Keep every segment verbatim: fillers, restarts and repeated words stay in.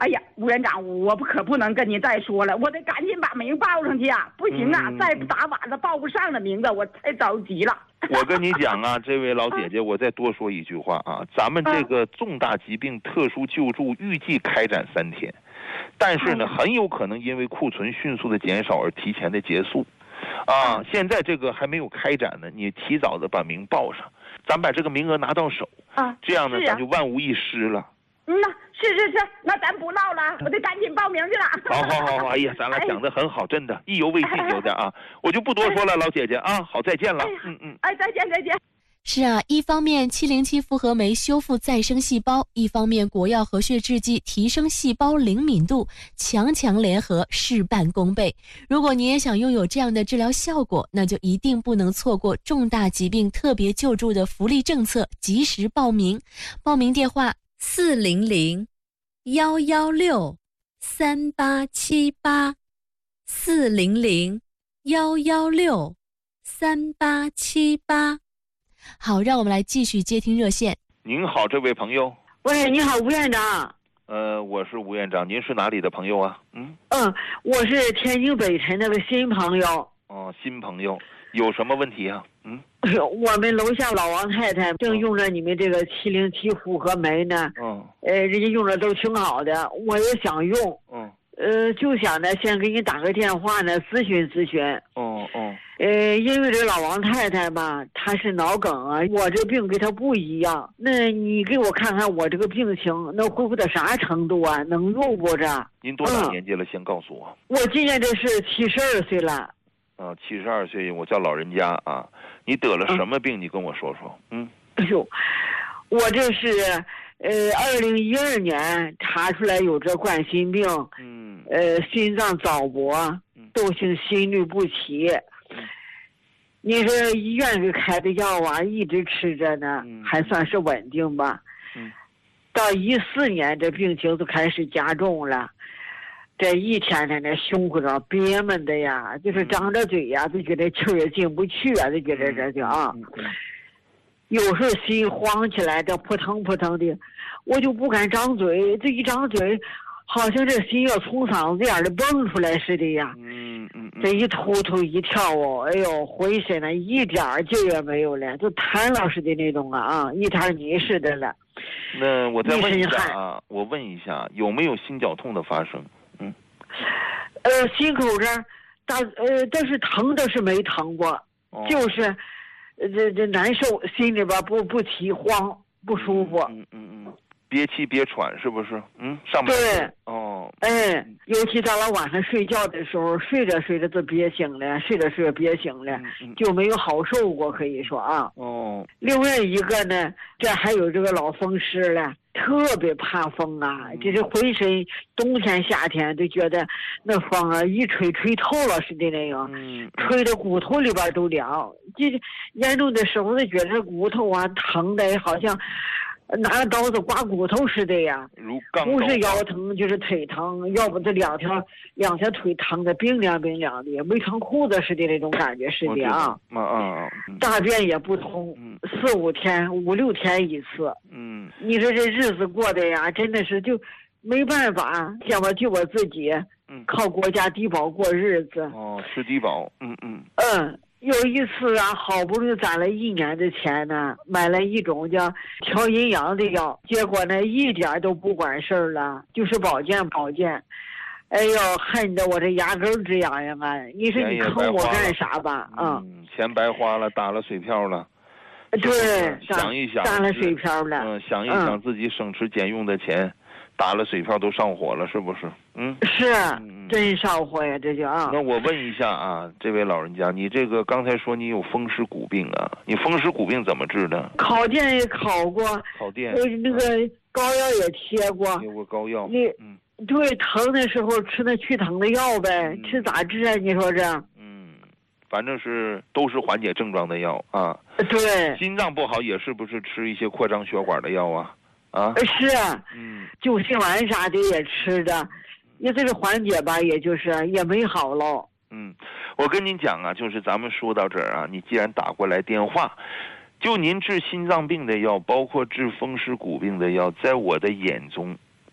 哎呀，吴院长，我不可不能跟您再说了，我得赶紧把名报上去啊！不行啊， 嗯、 再打晚了报不上了名字，我太着急了。 我跟你讲啊，这位老姐姐，我再多说一句话啊，咱们这个重大疾病特殊救助预计开展三天，但是呢，很有可能因为库存迅速的减少而提前的结束。啊，现在这个还没有开展呢，你提早的把名报上，咱把这个名额拿到手啊， 这样呢， 啊、 咱就万无一失了。 嗯呐，是是是，那咱不闹了，我得赶紧报名去了。 好好好好，哎呀，咱俩讲得很好，真的意犹未尽有点啊，我就不多说了，老姐姐啊，好，再见了。嗯嗯， 哎，再见再见。 是啊，一方面七零七复合酶修复再生细胞，一方面国药和血制剂提升细胞灵敏度，强强联合，事半功倍。如果你也想拥有这样的治疗效果，那就一定不能错过重大疾病特别救助的福利政策，及时报名。报名电话四零零幺幺六三八七八，四零零幺幺六三八七八。好，让我们来继续接听热线。 您好，这位朋友。 喂，你好，吴院长。 呃，我是吴院长，您是哪里的朋友啊？ 嗯嗯，我是天津北辰那个新朋友。 哦，新朋友，有什么问题啊？嗯， 我们楼下老王太太正用着你们这个七零七复合酶呢。 嗯， 呃，人家用着都挺好的，我也想用。 嗯， 呃，就想着先给你打个电话呢，咨询咨询。 哦哦。 呃，因为这老王太太吧，她是脑梗啊，我这病跟她不一样。那你给我看看我这个病情能恢复到啥程度啊？能用不这？ 您多大年纪了？嗯、先告诉我。 我今年这是七十二岁了。 啊，七十二岁，我叫老人家啊。你得了什么病？嗯、你跟我说说。嗯。 哎呦，我这是呃，二零一二年查出来有这冠心病。 嗯。 呃，心脏早搏，窦性心律不齐。你说医院给开的药啊，一直吃着呢， 嗯、 还算是稳定吧。 嗯， 到一四年这病情就开始加重了，这一天天的胸口上憋闷的呀，就是张着嘴呀，就觉得气儿也进不去啊，就觉得这就啊， 嗯嗯、 有时候心慌起来，这扑腾扑腾的，我就不敢张嘴，这一张嘴，好像这心要从嗓子眼里蹦出来似的呀。 嗯嗯嗯， 这一突突一跳哦，哎呦，浑身呢一点劲儿也没有了，就瘫了似的那种啊啊，一滩泥似的了。 那我再问一下啊，我问一下，有没有心绞痛的发生？嗯， 呃，心口这儿，大呃，但是疼倒是没疼过， 哦、 就是，呃，这这难受，心里边不不齐，慌，不舒服。 嗯嗯嗯。憋气憋喘是不是？嗯，上班。 对。 哦。 哎，尤其到了晚上睡觉的时候，睡着睡着就憋醒了，睡着睡着憋醒了， 嗯嗯、 就没有好受过，可以说啊。 哦。 另外一个呢，这还有这个老风湿了，特别怕风啊， 嗯、 就是浑身冬天夏天都觉得那风啊一吹吹透了似的那样， 嗯、 吹的骨头里边都凉，就是严重的时候就觉得骨头啊疼的好像。拿刀子刮骨头似的呀，不是腰疼就是腿疼，要不这两条两条腿疼的冰凉冰凉的，没穿裤子似的那种感觉似的啊。 啊啊！ 大便也不通， 嗯、 四五天、五六天一次。 嗯， 你说这日子过的呀，真的是就没办法，想吧就我自己， 嗯， 靠国家低保过日子。 哦，吃低保，嗯嗯。 嗯。有一次啊，好不容易攒了一年的钱呢，买了一种叫调阴阳的药，结果呢一点都不管事儿了，就是保健保健。哎呦，恨得我这牙根直痒痒啊！你说你坑我干啥吧？啊、 嗯，钱白花了，打了水漂了。 对， 想一想， 打了水漂了。 嗯，想一想自己省吃俭用的钱。嗯，打了水漂都上火了，是不是？嗯， 是，真上火呀，这就啊。 那我问一下啊，这位老人家，你这个刚才说你有风湿骨病啊？你风湿骨病怎么治的？ 烤电也烤过， 烤电， 呃，那个膏药也贴过， 贴过膏药。 你， 嗯， 对，疼的时候吃那去疼的药呗，嗯、吃咋治啊？你说这？ 嗯，反正是都是缓解症状的药啊。 对。 心脏不好也是不是吃一些扩张血管的药啊？啊， 是， 嗯， 救心丸啥的也吃的，也这是缓解吧，也就是也没好喽。 嗯，我跟您讲啊，就是咱们说到这儿啊，你既然打过来电话，就您治心脏病的药，包括治风湿骨病的药，在我的眼中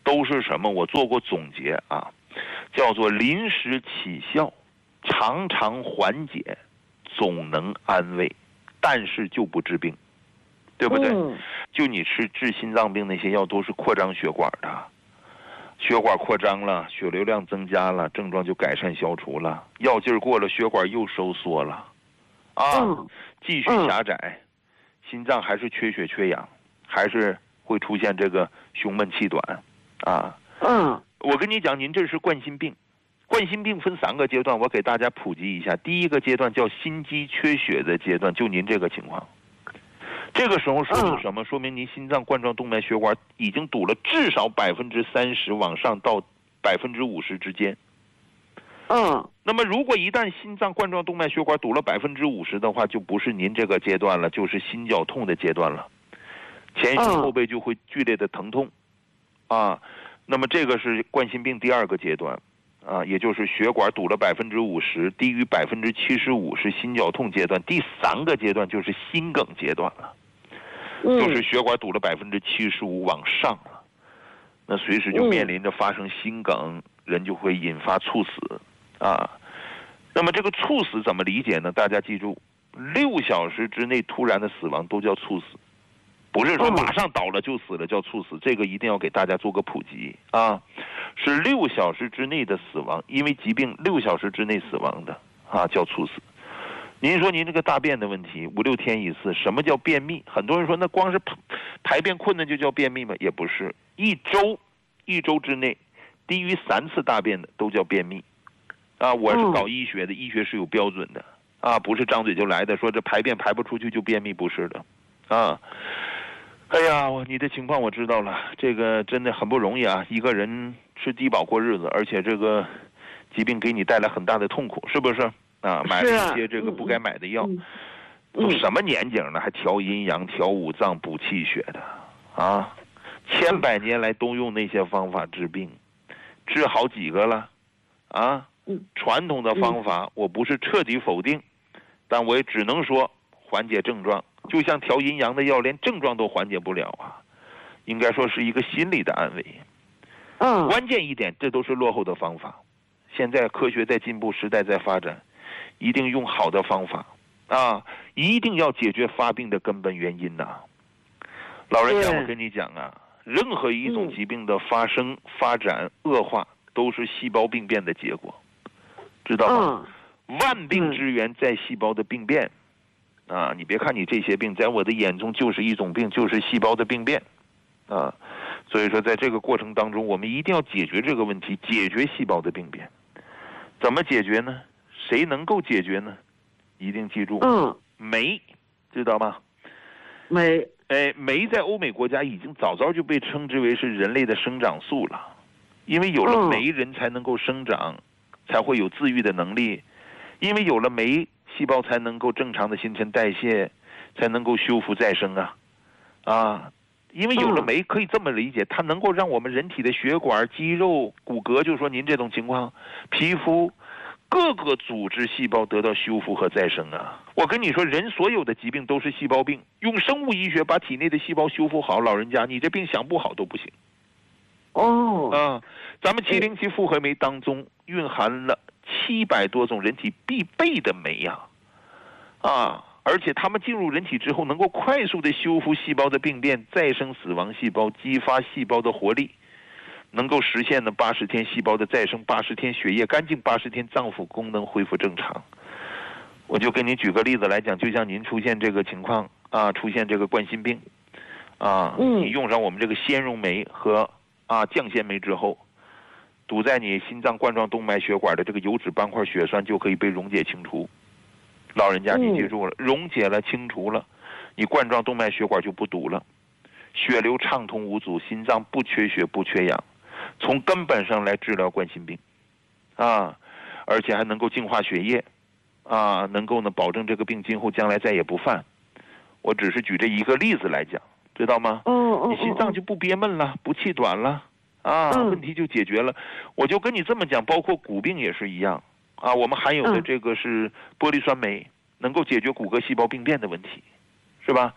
都是什么？我做过总结啊，叫做临时起效，常常缓解，总能安慰，但是就不治病，对不对？ 嗯、 就你吃治心脏病那些药都是扩张血管的，血管扩张了，血流量增加了，症状就改善消除了，药劲儿过了，血管又收缩了，啊， 嗯、 继续狭窄，嗯、心脏还是缺血缺氧，还是会出现这个胸闷气短，啊， 嗯， 我跟你讲，您这是冠心病，冠心病分三个阶段，我给大家普及一下。第一个阶段叫心肌缺血的阶段，就您这个情况，这个时候说明什么？说明您心脏冠状动脉血管已经堵了至少百分之三十往上到百分之五十之间。 嗯， 那么如果一旦心脏冠状动脉血管堵了百分之五十的话，就不是您这个阶段了，就是心绞痛的阶段了，前胸后背就会剧烈的疼痛，啊，那么这个是冠心病第二个阶段，啊，也就是血管堵了百分之五十，低于百分之七十五是心绞痛阶段。第三个阶段就是心梗阶段了，就是血管堵了百分之七十五往上了，那随时就面临着发生心梗，人就会引发猝死，啊，那么这个猝死怎么理解呢？大家记住，六小时之内突然的死亡都叫猝死。不是说马上倒了就死了叫猝死，这个一定要给大家做个普及啊，是六小时之内的死亡，因为疾病六小时之内死亡的啊叫猝死。您说您这个大便的问题，五六天一次，什么叫便秘？很多人说那光是排便困难就叫便秘吗？也不是，一周一周之内低于三次大便的都叫便秘啊。我是搞医学的，医学是有标准的啊，不是张嘴就来的，说这排便排不出去就便秘，不是的啊。哎呀，我你的情况我知道了，这个真的很不容易啊！一个人吃低保过日子，而且这个疾病给你带来很大的痛苦，是不是？啊，买了一些这个不该买的药， 嗯、 都什么年景了，还调阴阳、调五脏、补气血的啊！千百年来都用那些方法治病，治好几个了啊！传统的方法我不是彻底否定，但我也只能说缓解症状。就像调阴阳的药，连症状都缓解不了啊，应该说是一个心理的安慰。 嗯， 关键一点，这都是落后的方法。现在科学在进步，时代在发展，一定用好的方法啊，一定要解决发病的根本原因呐、啊。老人家，我跟你讲啊，任何一种疾病的发生、发展、恶化，都是细胞病变的结果，知道吗？ 嗯、 万病之源在细胞的病变。啊，你别看你这些病，在我的眼中就是一种病，就是细胞的病变，啊，所以说在这个过程当中，我们一定要解决这个问题，解决细胞的病变。怎么解决呢？谁能够解决呢？一定记住， 嗯， 酶，知道吗？ 酶， 哎，酶在欧美国家已经早早就被称之为是人类的生长素了，因为有了酶，人才能够生长，才会有自愈的能力，因为有了酶。细胞才能够正常的新陈代谢，才能够修复再生啊，啊，因为有了酶，可以这么理解，它能够让我们人体的血管、肌肉、骨骼，就是说您这种情况，皮肤各个组织细胞得到修复和再生啊。我跟你说，人所有的疾病都是细胞病，用生物医学把体内的细胞修复好，老人家你这病想不好都不行。 哦， 啊，咱们七零七复合酶当中蕴含了七百多种人体必备的酶呀、啊，啊，而且它们进入人体之后，能够快速的修复细胞的病变，再生死亡细胞，激发细胞的活力，能够实现呢八十天细胞的再生，八十天血液干净，八十天脏腑功能恢复正常。我就给你举个例子来讲，就像您出现这个情况啊，出现这个冠心病，啊，你用上我们这个纤溶酶和啊降纤酶之后，堵在你心脏冠状动脉血管的这个油脂斑块血栓就可以被溶解清除。老人家你记住了，溶解了清除了，你冠状动脉血管就不堵了，血流畅通无阻，心脏不缺血不缺氧，从根本上来治疗冠心病啊，而且还能够净化血液啊，能够呢保证这个病今后将来再也不犯。我只是举这一个例子来讲，知道吗？你心脏就不憋闷了，不气短了啊，问题就解决了。我就跟你这么讲，包括骨病也是一样啊，我们含有的这个是玻璃酸酶，能够解决骨骼细胞病变的问题，是吧？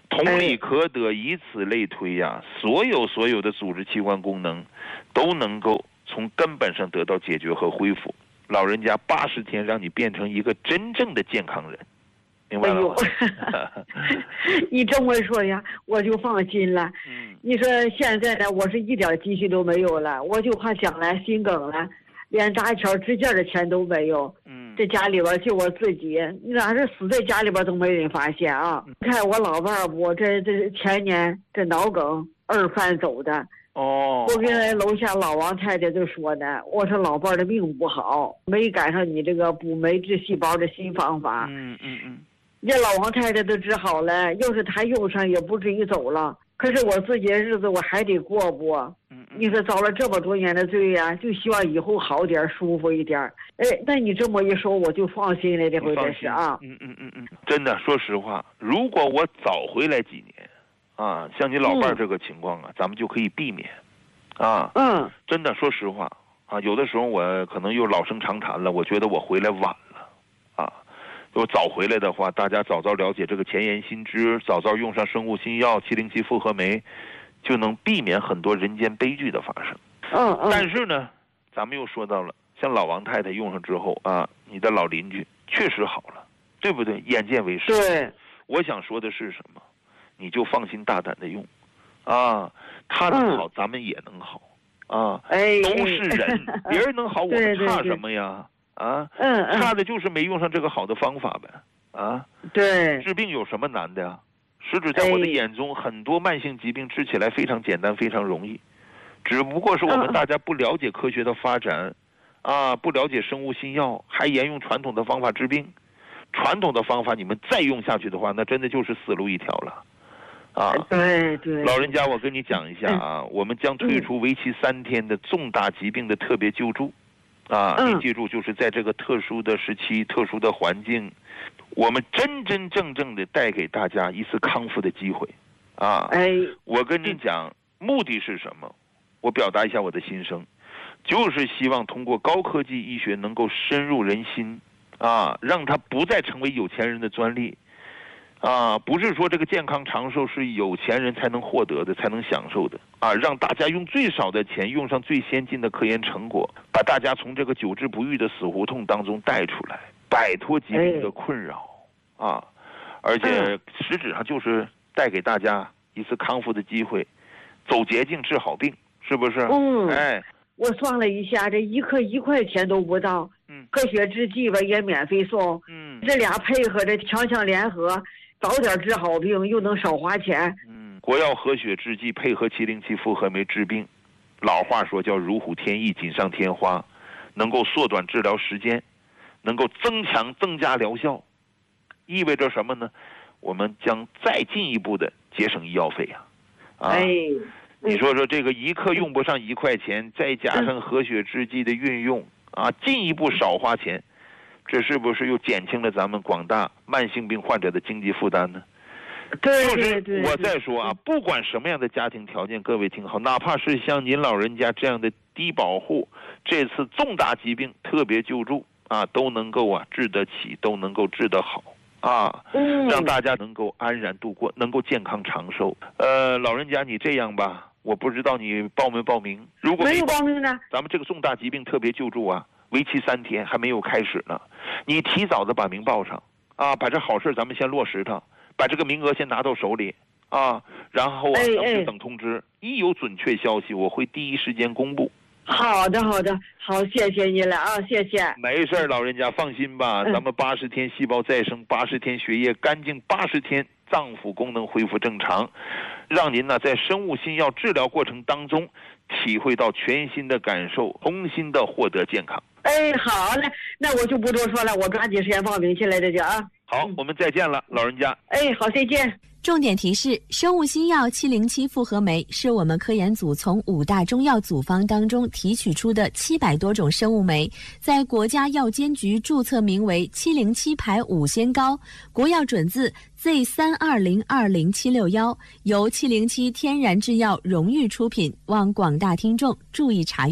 同理可得，以此类推呀、啊，所有所有的组织器官功能都能够从根本上得到解决和恢复。老人家八十天让你变成一个真正的健康人，明白了吗？ 哎、你这么说呀，我就放心了。嗯，你说现在呢，我是一点积蓄都没有了，我就怕将来心梗了，连搭桥支架的钱都没有。嗯，这家里边就我自己，你哪是死在家里边都没人发现啊？你、嗯、看我老伴儿，我这这前年这脑梗二犯走的。哦，我跟楼下老王太太就说呢，我说老伴儿的命不好，没赶上你这个补酶治细胞的新方法。嗯嗯嗯，这老王太太都治好了，要是他用上也不至于走了。可是我自己的日子我还得过不？嗯，你说遭了这么多年的罪呀、啊，就希望以后好点，舒服一点。哎，那你这么一说，我就放心了，这回真是啊。 嗯嗯嗯嗯，真的，说实话，如果我早回来几年。啊，像你老伴儿这个情况啊、嗯，咱们就可以避免，啊，嗯，真的，说实话啊，有的时候我可能又老生常谈了，我觉得我回来晚了，啊，如果早回来的话，大家早早了解这个前沿新知，早早用上生物新药七零七复合酶，就能避免很多人间悲剧的发生。嗯嗯。但是呢，咱们又说到了，像老王太太用上之后啊，你的老邻居确实好了，对不对？眼见为实。 对。 我想说的是什么？你就放心大胆的用，啊，他能好、嗯，咱们也能好，啊，哎，都是人，别人能好，我们差什么呀？啊，嗯，差的就是没用上这个好的方法呗，啊， 对， 治病有什么难的呀？实质在我的眼中，很多慢性疾病治起来非常简单，非常容易，只不过是我们大家不了解科学的发展，啊，不了解生物新药，还沿用传统的方法治病，传统的方法你们再用下去的话，那真的就是死路一条了。啊， 对对， 老人家，我跟你讲一下啊，嗯、我们将推出为期三天的重大疾病的特别救助，啊，嗯、你记住，就是在这个特殊的时期、特殊的环境，我们真真正正的带给大家一次康复的机会，啊，哎，我跟你讲，目的是什么？我表达一下我的心声，就是希望通过高科技医学能够深入人心，啊，让它不再成为有钱人的专利。啊，不是说这个健康长寿是有钱人才能获得的，才能享受的啊！让大家用最少的钱，用上最先进的科研成果，把大家从这个久治不愈的死胡同当中带出来，摆脱疾病的困扰啊！而且实质上就是带给大家一次康复的机会，走捷径治好病，是不是？嗯，哎， 我算了一下，这一克一块钱都不到，嗯，科学制剂吧也免费送，嗯，这俩配合着强强联合。早点治好病，又能少花钱。 嗯，国药和血制剂配合七零七复合酶治病，老话说叫如虎添翼，锦上添花，能够缩短治疗时间，能够增强增加疗效，意味着什么呢？我们将再进一步的节省医药费呀、啊。啊，哎，你说说这个一克用不上一块钱，再加上和血制剂的运用啊，进一步少花钱。这是不是又减轻了咱们广大慢性病患者的经济负担呢？ 对对对。 我再说啊，不管什么样的家庭条件，各位听好，哪怕是像您老人家这样的低保户，这次重大疾病特别救助啊，都能够啊治得起，都能够治得好啊，让大家能够安然度过，能够健康长寿。呃，老人家你这样吧，我不知道你报没报名？如果没有报名呢， 咱们这个重大疾病特别救助啊。为期三天还没有开始呢，你提早的把名报上啊，把这好事咱们先落实它，把这个名额先拿到手里啊，然后啊，咱们就等通知，一有准确消息，我会第一时间公布。 好的，好的，好，谢谢你了啊，谢谢。 没事，老人家放心吧，咱们八十天细胞再生，八十天血液干净，八十天脏腑功能恢复正常，让您呢在生物新药治疗过程当中体会到全新的感受，重新的获得健康。 哎，好嘞，那我就不多说了，我抓紧时间报名起来这就啊。 好，我们再见了，老人家。 哎，好，再见。 重点提示：生物新药七零七复合酶是我们科研组从五大中药组方当中提取出的七百多种生物酶，在国家药监局注册名为七零七牌五仙膏，国药准字 Z 三二零二零七六一，由七零七天然制药荣誉出品，望广大听众注意查阅。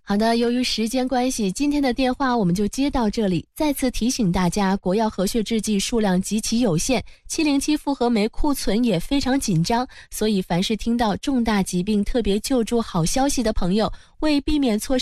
好的，由于时间关系，今天的电话我们就接到这里。再次提醒大家，国药和血制剂数量极其有限，七零七复合酶库存也非常紧张，所以凡是听到重大疾病特别救助好消息的朋友，为避免错失